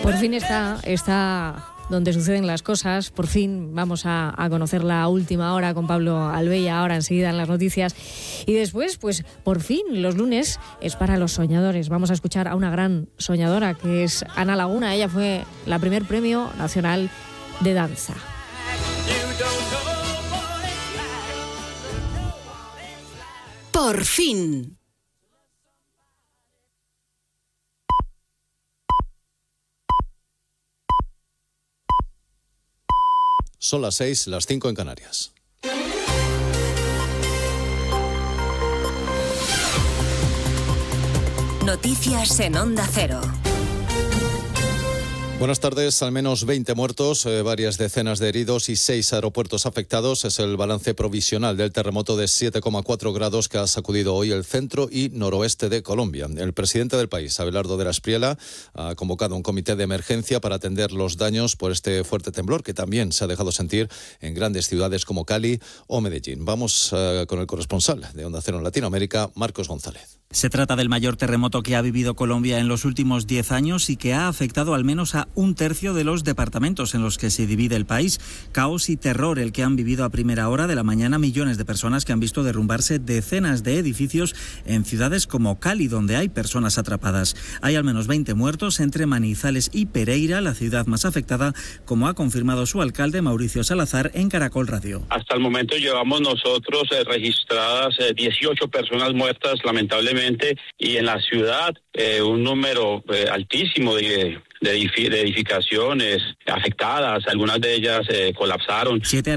Por fin está donde suceden las cosas. Por fin vamos a conocer la última hora con Pablo Albella, ahora enseguida en las noticias. Y después, pues por fin, los lunes es para los soñadores. Vamos a escuchar a una gran soñadora que es Ana Laguna. Ella fue la primer Premio Nacional de Danza. Por fin. Son las 6, las 5 en Canarias. Noticias en Onda Cero. Buenas tardes. Al menos 20 muertos, varias decenas de heridos y 6 aeropuertos afectados. Es el balance provisional del terremoto de 7,4 grados que ha sacudido hoy el centro y noroeste de Colombia. El presidente del país, Abelardo de la Espriella, ha convocado un comité de emergencia para atender los daños por este fuerte temblor que también se ha dejado sentir en grandes ciudades como Cali o Medellín. Vamos con el corresponsal de Onda Cero en Latinoamérica, Marcos González. Se trata del mayor terremoto que ha vivido Colombia en los últimos 10 años y que ha afectado al menos a un tercio de los departamentos en los que se divide el país. Caos y terror el que han vivido a primera hora de la mañana millones de personas que han visto derrumbarse decenas de edificios en ciudades como Cali, donde hay personas atrapadas. Hay al menos 20 muertos entre Manizales y Pereira, la ciudad más afectada, como ha confirmado su alcalde Mauricio Salazar en Caracol Radio. Hasta el momento llevamos nosotros registradas 18 personas muertas, lamentablemente, y en la ciudad un número altísimo de edificaciones afectadas, algunas de ellas colapsaron. 7